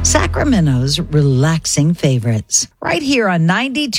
Sacramento's relaxing favorites. Right here on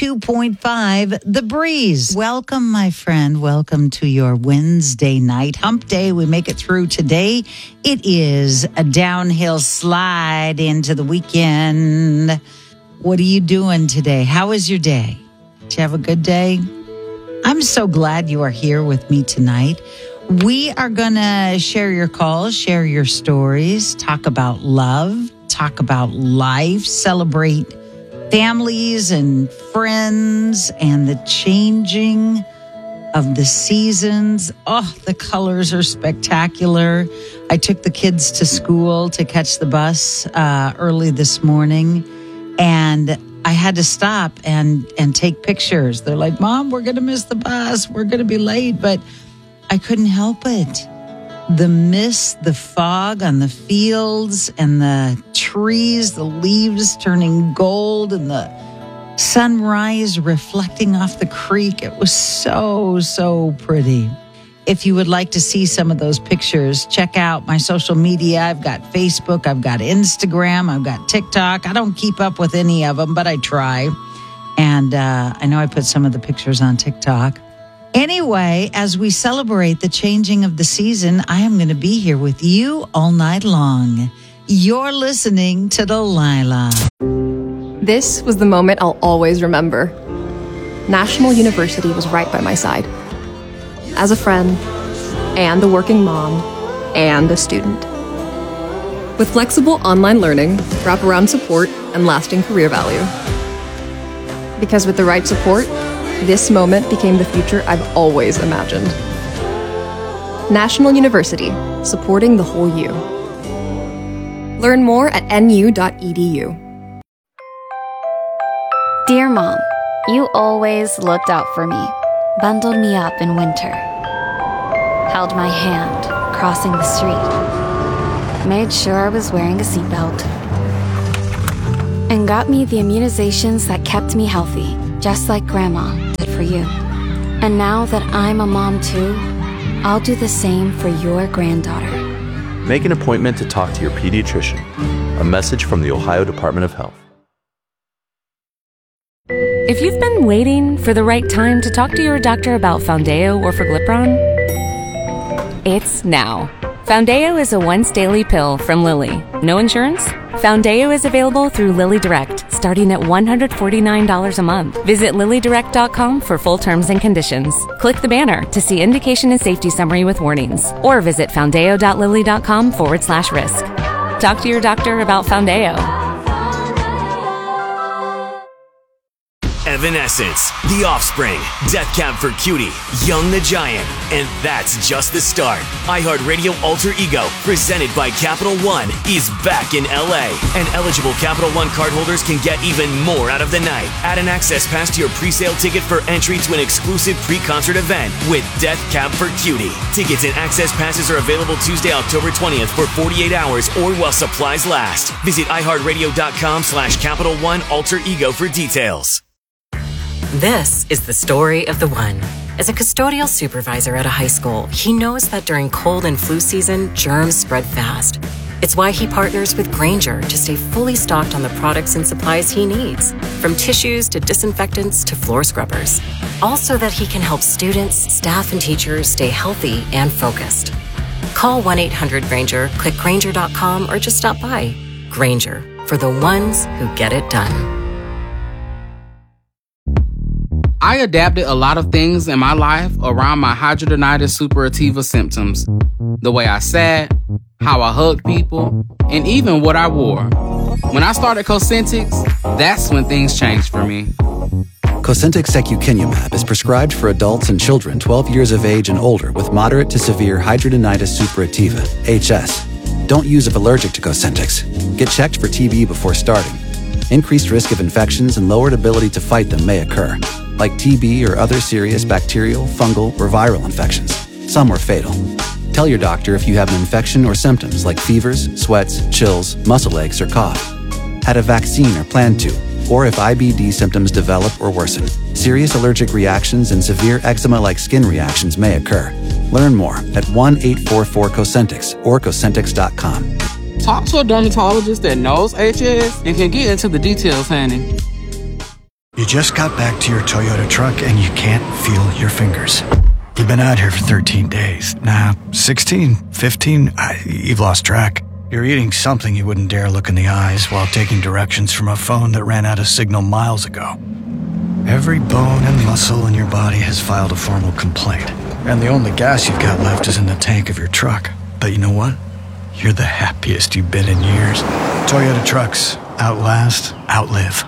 92.5 The Breeze. Welcome, my friend. Welcome to your Wednesday night hump day. We make it through today. It is a downhill slide into the weekend. What are you doing today? How is your day? Did you have a good day? I'm so glad you are here with me tonight. We are going to share your calls, share your stories, talk about love, talk about life, celebrate families and friends and the changing of the seasons. Oh, the colors are spectacular. I took the kids to school to catch the bus early this morning, and I had to stop and take pictures. They're like, Mom, we're going to miss the bus. We're going to be late. But I couldn't help it. The mist, the fog on the fields and the trees, the leaves turning gold and the sunrise reflecting off the creek. It was so, so pretty. If you would like to see some of those pictures, check out my social media. I've got Facebook, I've got Instagram, I've got TikTok. I don't keep up with any of them, but I try. And I know I put some of the pictures on TikTok. Anyway, as we celebrate the changing of the season, I am going to be here with you all night long. You're listening to Delilah. This was the moment I'll always remember. National University was right by my side. As a friend, and a working mom, and a student. With flexible online learning, wraparound support, and lasting career value. Because with the right support, this moment became the future I've always imagined. National University, supporting the whole you. Learn more at nu.edu. Dear Mom, you always looked out for me, bundled me up in winter, held my hand crossing the street, made sure I was wearing a seatbelt, and got me the immunizations that kept me healthy, just like Grandma did for you. And now that I'm a mom too, I'll do the same for your granddaughter. Make an appointment to talk to your pediatrician. A message from the Ohio Department of Health. If you've been waiting for the right time to talk to your doctor about Foundayo or Forglipron, it's now. Foundayo is a once-daily pill from Lilly. No insurance? Foundayo is available through Lilly Direct, starting at $149 a month. Visit LillyDirect.com for full terms and conditions. Click the banner to see indication and safety summary with warnings, or visit foundayo.lilly.com/risk. Talk to your doctor about Foundayo. Evanescence, The Offspring, Death Cab for Cutie, Young the Giant, and that's just the start. iHeartRadio Alter Ego, presented by Capital One, is back in LA, and eligible Capital One cardholders can get even more out of the night. Add an access pass to your pre-sale ticket for entry to an exclusive pre-concert event with Death Cab for Cutie. Tickets and access passes are available Tuesday, October 20th for 48 hours or while supplies last. Visit iHeartRadio.com/Capital One Alter Ego for details. This is the story of the one. As a custodial supervisor at a high school, he knows that during cold and flu season, germs spread fast. It's why he partners with Grainger to stay fully stocked on the products and supplies he needs, from tissues to disinfectants to floor scrubbers. All so that he can help students, staff, and teachers stay healthy and focused. Call 1-800-GRAINGER, click Grainger.com, or just stop by. Grainger, for the ones who get it done. I adapted a lot of things in my life around my hidradenitis suppurativa symptoms. The way I sat, how I hugged people, and even what I wore. When I started Cosentyx, that's when things changed for me. Cosentyx secukinumab is prescribed for adults and children 12 years of age and older with moderate to severe hidradenitis suppurativa, HS. Don't use if allergic to Cosentyx. Get checked for TB before starting. Increased risk of infections and lowered ability to fight them may occur, like TB or other serious bacterial, fungal, or viral infections. Some are fatal. Tell your doctor if you have an infection or symptoms like fevers, sweats, chills, muscle aches, or cough. Had a vaccine or plan to, or if IBD symptoms develop or worsen. Serious allergic reactions and severe eczema-like skin reactions may occur. Learn more at 1-844-COSENTYX or Cosentyx.com. Talk to a dermatologist that knows HS and can get into the details, honey. You just got back to your Toyota truck and you can't feel your fingers. You've been out here for 13 days. Nah, 16, 15, you've lost track. You're eating something you wouldn't dare look in the eyes while taking directions from a phone that ran out of signal miles ago. Every bone and muscle in your body has filed a formal complaint, and the only gas you've got left is in the tank of your truck. But you know what? You're the happiest you've been in years. Toyota trucks. Outlast, outlive.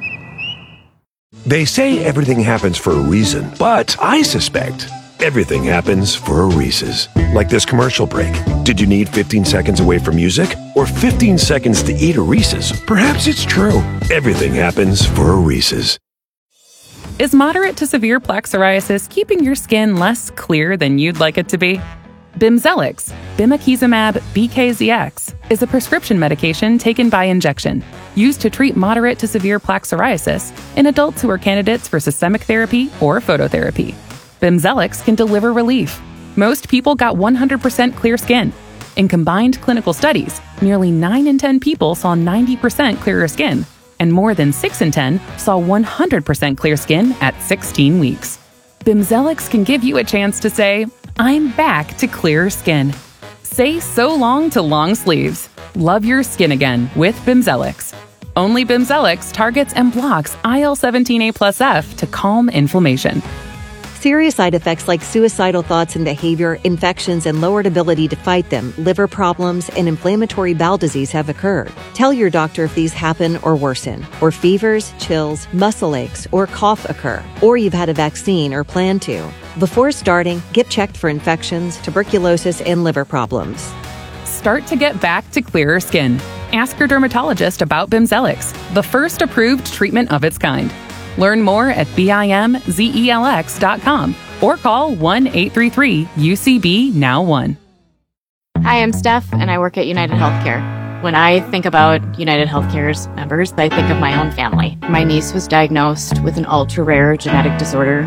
They say everything happens for a reason, but I suspect everything happens for a Reese's. Like this commercial break. Did you need 15 seconds away from music? Or 15 seconds to eat a Reese's? Perhaps it's true. Everything happens for a Reese's. Is moderate to severe plaque psoriasis keeping your skin less clear than you'd like it to be? Bimzelx, bimekizumab BKZX, is a prescription medication taken by injection, used to treat moderate to severe plaque psoriasis in adults who are candidates for systemic therapy or phototherapy. Bimzelx can deliver relief. Most people got 100% clear skin. In combined clinical studies, nearly 9 in 10 people saw 90% clearer skin, and more than 6 in 10 saw 100% clear skin at 16 weeks. Bimzelx can give you a chance to say, I'm back to clearer skin. Say so long to long sleeves. Love your skin again with Bimzelx. Only Bimzelx targets and blocks IL-17A+F to calm inflammation. Serious side effects like suicidal thoughts and behavior, infections, and lowered ability to fight them, liver problems, and inflammatory bowel disease have occurred. Tell your doctor if these happen or worsen, or fevers, chills, muscle aches, or cough occur, or you've had a vaccine or plan to. Before starting, get checked for infections, tuberculosis, and liver problems. Start to get back to clearer skin. Ask your dermatologist about Bimzelx, the first approved treatment of its kind. Learn more at BIMZELX.com or call 1-833-UCB-NOW1. Hi, I'm Steph, and I work at United Healthcare. When I think about United Healthcare's members, I think of my own family. My niece was diagnosed with an ultra-rare genetic disorder